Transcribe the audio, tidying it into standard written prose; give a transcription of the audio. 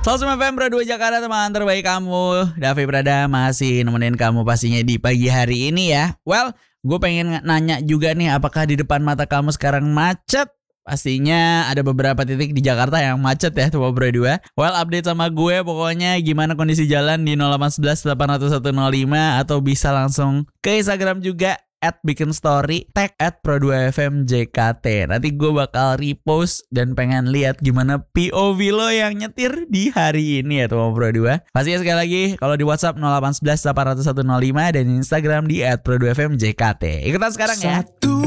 105 FM Pro 2 Jakarta, teman terbaik kamu. Davi Prada masih nemenin kamu pastinya di pagi hari ini ya. Well, gue pengen nanya juga nih, apakah di depan mata kamu sekarang macet? Pastinya ada beberapa titik di Jakarta yang macet ya, Pro 2. Well, update sama gue pokoknya gimana kondisi jalan di 0811 80105 atau bisa langsung ke Instagram juga @bikin story tag @pro2fmjkt. Nanti gue bakal repost dan pengen lihat gimana POV lo yang nyetir di hari ini ya teman Pro 2. Pastinya sekali lagi kalau di WhatsApp 0811 80105 dan Instagram di @pro2fmjkt. Ikutan sekarang ya.